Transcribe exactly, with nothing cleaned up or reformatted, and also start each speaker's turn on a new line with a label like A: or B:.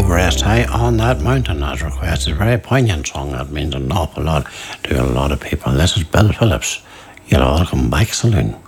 A: Rest High on That Mountain as requested. A very poignant song that means an awful lot to a lot of people. This is Bill Phillips. You're welcome back, Saloon.